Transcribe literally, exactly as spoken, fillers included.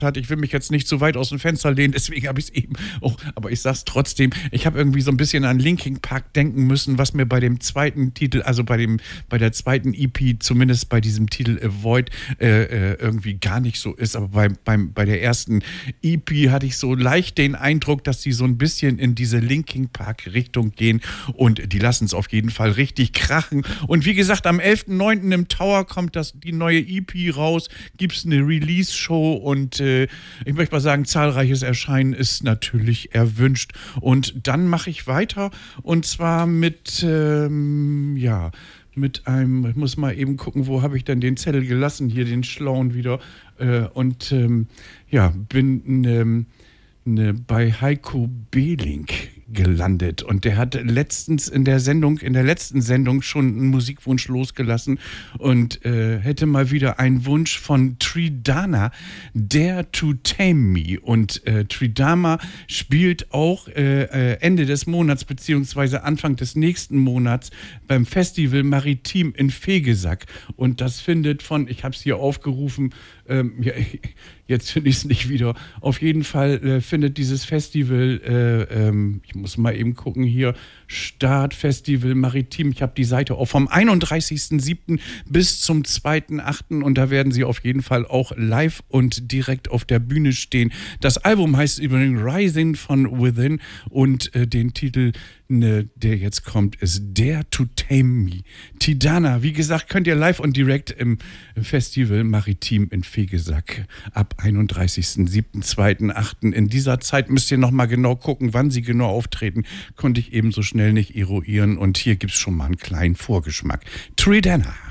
hat. Ich will mich jetzt nicht zu weit aus dem Fenster lehnen, deswegen habe ich es eben auch, aber ich sag's trotzdem, ich habe irgendwie so ein bisschen an Linkin Park denken müssen, was mir bei dem zweiten Titel, also bei dem, bei der zweiten E P, zumindest bei diesem Titel Avoid, äh, äh, irgendwie gar nicht so ist, aber bei, beim, bei der ersten E P hatte ich so leicht den Eindruck, dass sie so ein bisschen in diese Linkin Park Richtung gehen und die lassen es auf jeden Fall richtig krachen und wie gesagt, am elften neunten im Tower kommt das, die neue E P raus, gibt's eine Release-Show und äh, ich möchte mal sagen, zahlreiches Erscheinen ist natürlich erwünscht. Und dann mache ich weiter und zwar mit, ähm, ja, mit einem, ich muss mal eben gucken, wo habe ich denn den Zettel gelassen, hier den schlauen wieder. Äh, und ähm, ja, bin ähm, ne, bei Heiko Behling gelandet und der hat letztens in der Sendung, in der letzten Sendung schon einen Musikwunsch losgelassen und äh, hätte mal wieder einen Wunsch von Tridana, Dare to Tame Me und äh, Tridana spielt auch äh, äh, Ende des Monats beziehungsweise Anfang des nächsten Monats beim Festival Maritim in Vegesack und das findet von, ich habe es hier aufgerufen, ähm, ja, jetzt finde ich es nicht wieder, auf jeden Fall äh, findet dieses Festival, äh, ähm, ich muss mal eben gucken hier, Start Festival Maritim, ich habe die Seite auch vom einunddreißigsten siebten bis zum zweiten achten und da werden sie auf jeden Fall auch live und direkt auf der Bühne stehen. Das Album heißt übrigens Rising von Within und äh, den Titel, ne, der jetzt kommt, ist Dare to Tame Me. Tidana, wie gesagt, könnt ihr live und direkt im Festival Maritim in Vegesack ab einunddreißigsten siebten, zweiten achten In dieser Zeit müsst ihr nochmal genau gucken, wann sie genau auftreten. Konnte ich eben so schnell nicht eruieren und hier gibt es schon mal einen kleinen Vorgeschmack. Tridana.